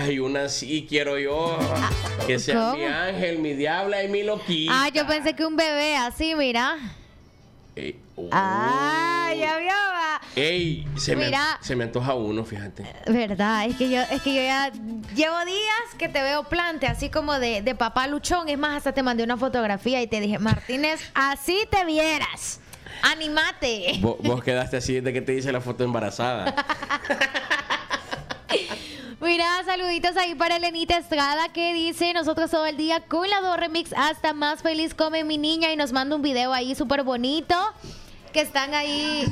Ay, una sí quiero yo. Que sea ¿cómo? mi ángel, mi diabla y mi loquita. Ah, yo pensé que un bebé así, mira. Ah, ya vio. Ey, se me antoja uno, fíjate. Verdad, es que yo ya llevo días que te veo plante, así como de papá luchón. Es más, hasta te mandé una fotografía y te dije, Martínez, así te vieras. Anímate. Vos quedaste así desde que te hice la foto embarazada. Mira, saluditos ahí para Elenita Estrada, que dice: nosotros todo el día con la 2 Remix hasta más feliz come mi niña, y nos manda un video ahí súper bonito, que están ahí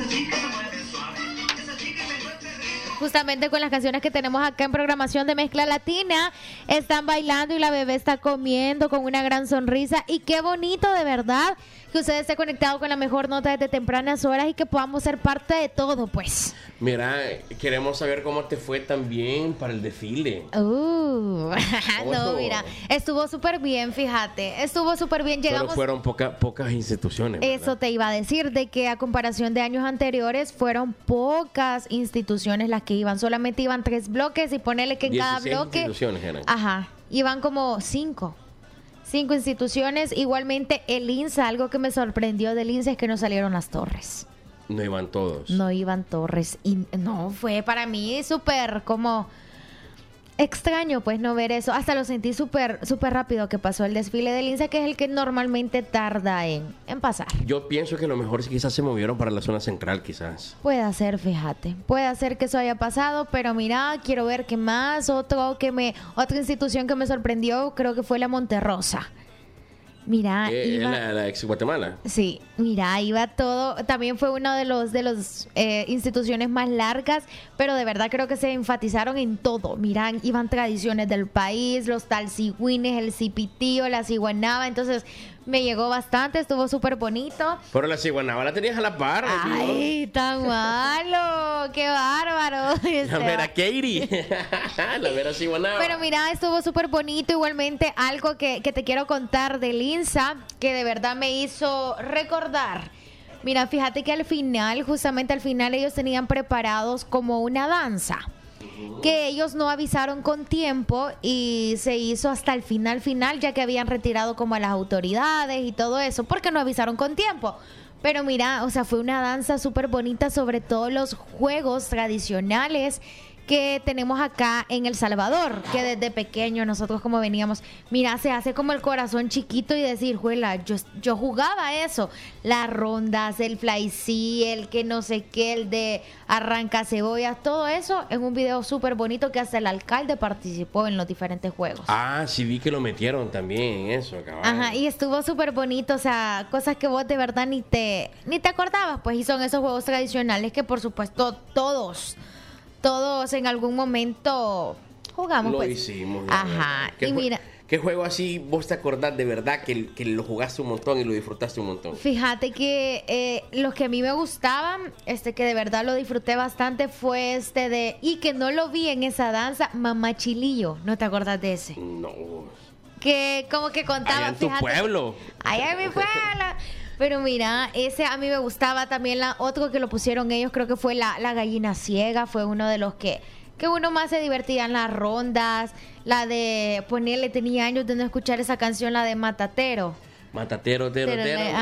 justamente con las canciones que tenemos acá en programación de Mezcla Latina. Están bailando y la bebé está comiendo con una gran sonrisa. Y qué bonito, de verdad, que usted esté conectado con la mejor nota desde tempranas horas y que podamos ser parte de todo, pues. Mira, queremos saber cómo te fue también para el desfile. No, mira, estuvo súper bien, fíjate. Estuvo súper bien. Llegamos... Pero fueron pocas instituciones, ¿verdad? Eso te iba a decir, de que a comparación de años anteriores fueron pocas instituciones las que iban. Solamente iban 3 bloques, y ponele que en cada bloque... instituciones eran. Ajá, iban como 5 instituciones. Igualmente el INSA, algo que me sorprendió del INSA es que no salieron las torres. No iban todos. No iban torres. Y no, fue para mí súper como extraño, pues, no ver eso. Hasta lo sentí súper rápido que pasó el desfile del INSA, que es el que normalmente tarda en pasar. Yo pienso que a lo mejor quizás se movieron para la zona central, quizás. Puede ser, fíjate. Puede ser que eso haya pasado, pero mira, quiero ver qué más. Otra institución que me sorprendió, creo que fue la Monterrosa. Mira, la ex Guatemala. Sí, mira, iba todo. También fue una de los instituciones más largas, pero de verdad creo que se enfatizaron en todo. Mira, iban tradiciones del país, los talcigüines, el cipitío, la ciguanaba. Entonces me llegó bastante, estuvo súper bonito. Pero la ciguanaba la tenías a la par. Ay, tan malo, qué bárbaro. La vera Katie. La vera ciguanaba. Pero mira, estuvo súper bonito. Igualmente, algo que te quiero contar del INSA, que de verdad me hizo recordar. Mira, fíjate que justamente al final, ellos tenían preparados como una danza, que ellos no avisaron con tiempo y se hizo hasta el final, ya que habían retirado como a las autoridades y todo eso, porque no avisaron con tiempo. Pero mira, o sea, fue una danza súper bonita sobre todos los juegos tradicionales que tenemos acá en El Salvador, que desde pequeño nosotros como veníamos, mira, se hace como el corazón chiquito y decir, juela, yo jugaba eso, las rondas, el fly el que no sé qué, el de arranca cebollas, todo eso en un video súper bonito que hasta el alcalde participó en los diferentes juegos. Ah, sí vi que lo metieron también en eso, cabrón. Ajá, y estuvo súper bonito, o sea, cosas que vos de verdad ni te acordabas, pues, y son esos juegos tradicionales que por supuesto todos en algún momento jugamos, lo pues. hicimos. Ajá. Y mira, ¿qué juego así vos te acordás de verdad que lo jugaste un montón y lo disfrutaste un montón? Fíjate que los que a mí me gustaban, que de verdad lo disfruté bastante, fue y que no lo vi en esa danza, Mamachilillo. ¿No te acordás de ese? No. Que como que contaba, allá en tu pueblo. Allá en mi pueblo. Pero mira, ese a mí me gustaba también. Otro que lo pusieron ellos, creo que fue la gallina ciega. Fue uno de los que uno más se divertía en las rondas. La de ponerle, tenía años de no escuchar esa canción, la de Matatero. Matatero, tero.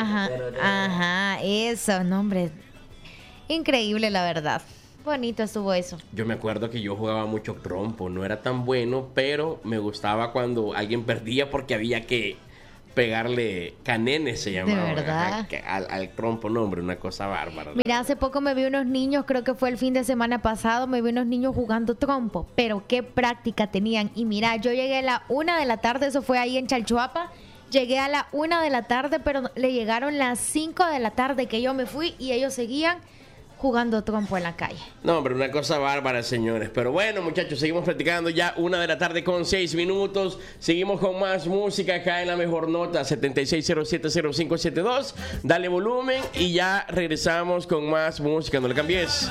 Ajá, eso, no, hombre. Increíble, la verdad. Bonito estuvo eso. Yo me acuerdo que yo jugaba mucho trompo. No era tan bueno, pero me gustaba cuando alguien perdía porque había que pegarle canenes, se llamaba. De verdad. Al trompo, no, hombre, una cosa bárbara. Mira, hace poco me vi unos niños, creo que fue el fin de semana pasado, me vi unos niños jugando trompo, pero qué práctica tenían. Y mira, yo llegué a la 1 de la tarde, eso fue ahí en Chalchuapa, llegué a la 1 de la tarde, pero le llegaron las 5 de la tarde que yo me fui y ellos seguían jugando trompo en la calle. No, hombre, una cosa bárbara, señores. Pero bueno, muchachos, seguimos platicando ya 1 de la tarde con 6 minutos. Seguimos con más música acá en La Mejor Nota, 76070572. Dale volumen y ya regresamos con más música. No le cambies.